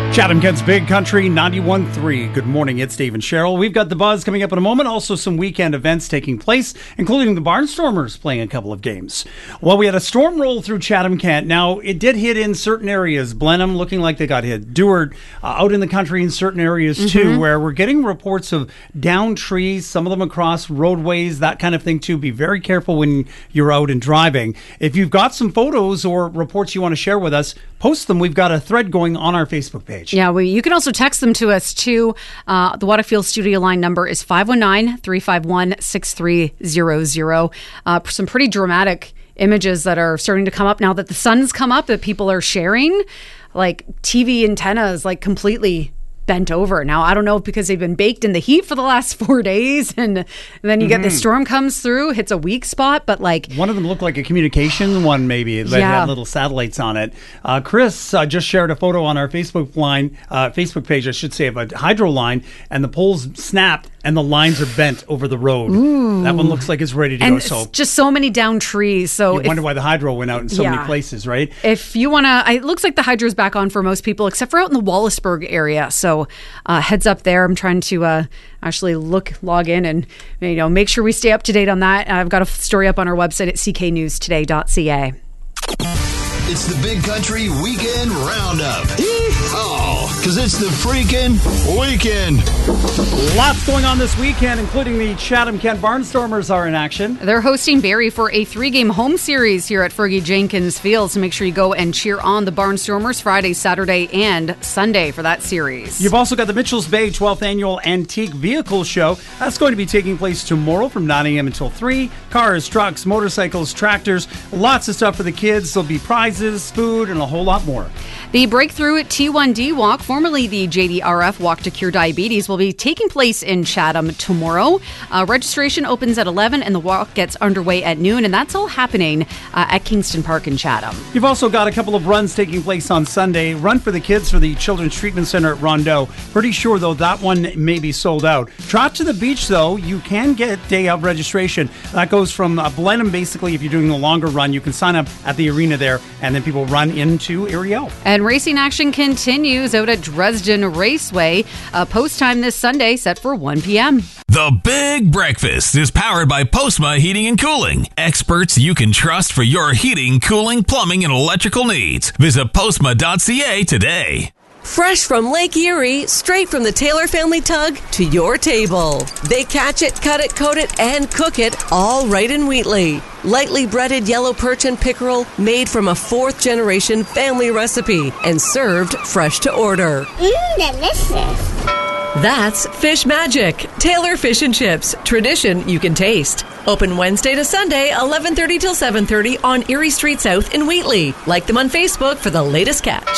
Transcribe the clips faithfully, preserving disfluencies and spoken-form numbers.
Chatham-Kent's Big Country ninety-one point three. Good morning, it's Dave and Cheryl. We've got the buzz coming up in a moment. Also some weekend events taking place, including the Barnstormers playing a couple of games. Well, we had a storm roll through Chatham-Kent. Now, it did hit in certain areas. Blenheim looking like they got hit. Dewart uh, out in the country in certain areas too, mm-hmm. where we're getting reports of downed trees, some of them across roadways, that kind of thing too. Be very careful when you're out and driving. If you've got some photos or reports you want to share with us, post them. We've got a thread going on our Facebook page. Yeah, we, you can also text them to us too. Uh, the Waterfield studio line number is five one nine, three five one, six three zero zero. Uh, some pretty dramatic images that are starting to come up now that the sun's come up that people are sharing. Like T V antennas, like completely bent over. Now, I don't know if because they've been baked in the heat for the last four days and, and then you mm-hmm. get the storm comes through, hits a weak spot, but like... One of them looked like a communication one maybe that yeah. had little satellites on it. Uh, Chris uh, just shared a photo on our Facebook line, uh, Facebook page, I should say, of a hydro line, and the poles snapped and the lines are bent over the road. Ooh. That one looks like it's ready to and go. So just so many down trees. So you if, wonder why the hydro went out in so yeah. many places, right? If you want to, it looks like the hydro's back on for most people, except for out in the Wallaceburg area. So uh, heads up there. I'm trying to uh, actually look, log in and you know make sure we stay up to date on that. I've got a story up on our website at c k news today dot c a. It's the Big Country Weekend Roundup. Oh, because it's the freaking weekend. Lots going on this weekend, including the Chatham-Kent Barnstormers are in action. They're hosting Barrie for a three-game home series here at Fergie Jenkins Field, so make sure you go and cheer on the Barnstormers Friday, Saturday, and Sunday for that series. You've also got the Mitchells Bay twelfth Annual Antique Vehicle Show. That's going to be taking place tomorrow from nine a.m. until three. Cars, trucks, motorcycles, tractors, lots of stuff for the kids. There'll be prizes, food, and a whole lot more. The Breakthrough T one D Walk, formerly the J D R F Walk to Cure Diabetes, will be taking place in Chatham tomorrow. Uh, registration opens at eleven and the walk gets underway at noon, and that's all happening uh, at Kingston Park in Chatham. You've also got a couple of runs taking place on Sunday. Run for the Kids for the Children's Treatment Center at Rondeau. Pretty sure, though, that one may be sold out. Trot to the Beach, though, you can get day of registration. That goes from uh, Blenheim, basically. If you're doing a longer run, you can sign up at the arena there, and then people run into Ariel. And racing action continues out at Dresden Raceway. Uh, post time this Sunday set for one p.m. The Big Breakfast is powered by Postma Heating and Cooling. Experts you can trust for your heating, cooling, plumbing, and electrical needs. Visit postma dot c a today. Fresh from Lake Erie, straight from the Taylor family tug to your table. They catch it, cut it, coat it, and cook it all right in Wheatley. Lightly breaded yellow perch and pickerel made from a fourth generation family recipe and served fresh to order. Mmm, delicious. That's Fish Magic, Taylor Fish and Chips, tradition you can taste. Open Wednesday to Sunday, eleven thirty till seven thirty on Erie Street South in Wheatley. Like them on Facebook for the latest catch.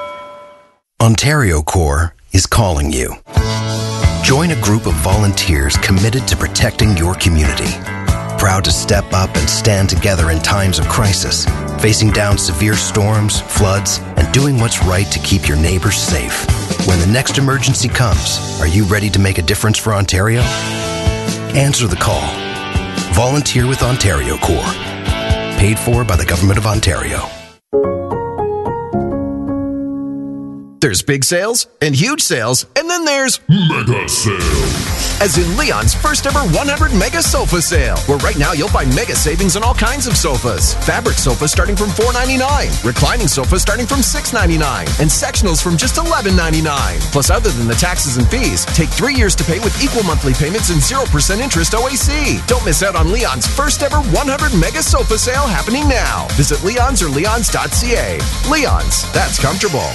Ontario Corps is calling you. Join a group of volunteers committed to protecting your community. Proud to step up and stand together in times of crisis, facing down severe storms, floods, and doing what's right to keep your neighbors safe. When the next emergency comes, are you ready to make a difference for Ontario? Answer the call. Volunteer with Ontario Corps. Paid for by the Government of Ontario. There's big sales and huge sales, and then there's mega sales. As in Leon's first ever one hundred mega sofa sale, where right now you'll find mega savings on all kinds of sofas. Fabric sofas starting from four ninety-nine, reclining sofas starting from six ninety-nine, and sectionals from just eleven ninety-nine. Plus, other than the taxes and fees, take three years to pay with equal monthly payments and zero percent interest O A C. Don't miss out on Leon's first ever one hundred mega sofa sale happening now. Visit Leon's or leons dot c a. Leon's, that's comfortable.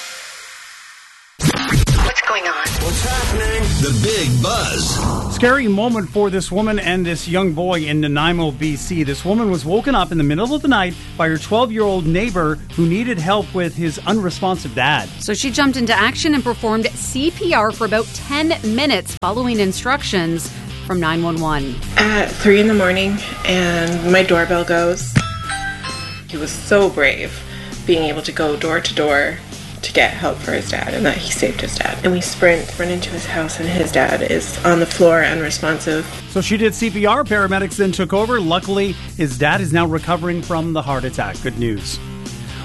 What's going on? What's happening? The Big Buzz. Scary moment for this woman and this young boy in Nanaimo, B C. This woman was woken up in the middle of the night by her twelve-year-old neighbor who needed help with his unresponsive dad. So she jumped into action and performed C P R for about ten minutes following instructions from nine one one. At three in the morning, and my doorbell goes. He was so brave, being able to go door to door to get help for his dad, and that he saved his dad. And we sprint, run into his house, and his dad is on the floor, unresponsive. So she did C P R. Paramedics then took over. Luckily, his dad is now recovering from the heart attack. Good news.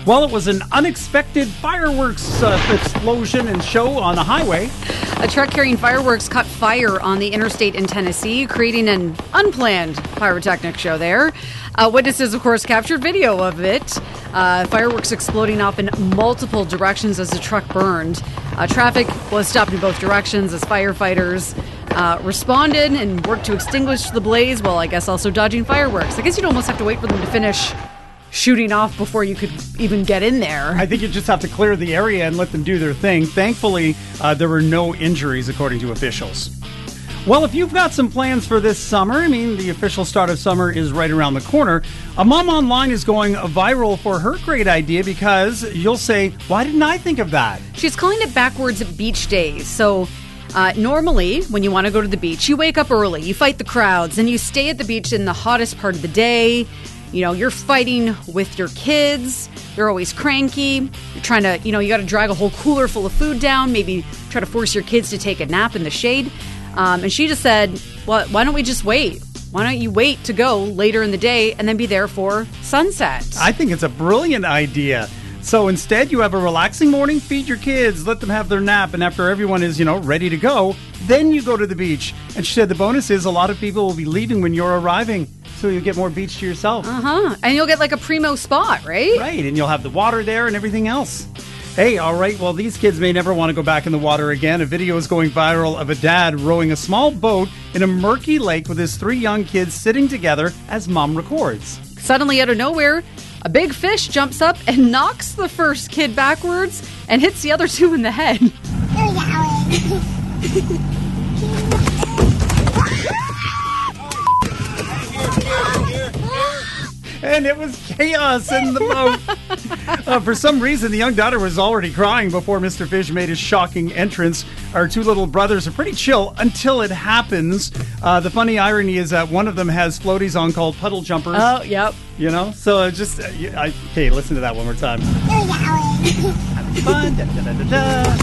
Well, it was an unexpected fireworks uh, explosion and show on the highway. A truck carrying fireworks caught fire on the interstate in Tennessee, creating an unplanned pyrotechnic show there. Uh, witnesses, of course, captured video of it. Uh, fireworks exploding off in multiple directions as the truck burned. Uh, traffic was stopped in both directions as firefighters uh, responded and worked to extinguish the blaze, while I guess also dodging fireworks. I guess you'd almost have to wait for them to finish shooting off before you could even get in there. I think you just have to clear the area and let them do their thing. Thankfully, uh, there were no injuries, according to officials. Well, if you've got some plans for this summer, I mean, the official start of summer is right around the corner. A mom online is going viral for her great idea because you'll say, why didn't I think of that? She's calling it backwards beach days. So uh, normally, when you want to go to the beach, you wake up early, you fight the crowds, and you stay at the beach in the hottest part of the day. You know, you're fighting with your kids. They're always cranky. You're trying to, you know, you got to drag a whole cooler full of food down, maybe try to force your kids to take a nap in the shade. Um, and she just said, well, why don't we just wait? Why don't you wait to go later in the day and then be there for sunset? I think it's a brilliant idea. So instead, you have a relaxing morning, feed your kids, let them have their nap, and after everyone is, you know, ready to go, then you go to the beach. And she said the bonus is a lot of people will be leaving when you're arriving, so you get more beach to yourself. Uh-huh. And you'll get like a primo spot, right? Right, and you'll have the water there and everything else. Hey, all right, well, these kids may never want to go back in the water again. A video is going viral of a dad rowing a small boat in a murky lake with his three young kids sitting together as mom records. Suddenly, out of nowhere, a big fish jumps up and knocks the first kid backwards and hits the other two in the head. And it was chaos in the boat. Uh, for some reason, the young daughter was already crying before Mister Fish made his shocking entrance. Our two little brothers are pretty chill until it happens. Uh, the funny irony is that one of them has floaties on called puddle jumpers. Oh, yep. You know? So uh, just, uh, I, okay, listen to that one more time. Having fun. Da, da, da, da, da.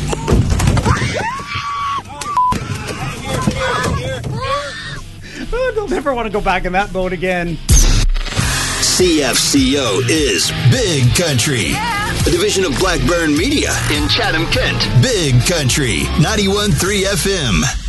Oh, they'll never want to go back in that boat again. C F C O is Big Country, a division of Blackburn Media in Chatham, Kent. Big Country, ninety-one point three F M.